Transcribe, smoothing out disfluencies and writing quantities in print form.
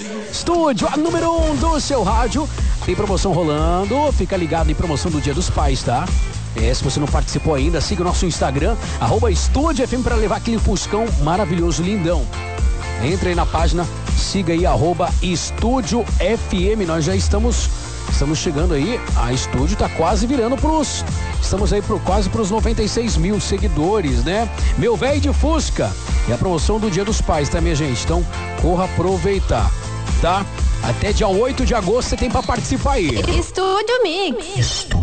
Estúdio, a número 1 do seu rádio. Tem promoção rolando, fica ligado em promoção do Dia dos Pais, tá? Se você não participou ainda, siga o nosso Instagram, @Estúdio FM, para levar aquele fuscão maravilhoso, lindão. Entra aí na página, siga aí, @Estúdio FM. Nós já estamos chegando aí, a Estúdio tá quase virando estamos aí quase pros 96 mil seguidores, né? Meu velho de Fusca. E a promoção do Dia dos Pais, tá, minha gente? Então, corra aproveitar, tá? Até dia 8 de agosto você tem pra participar aí. Estúdio Mix.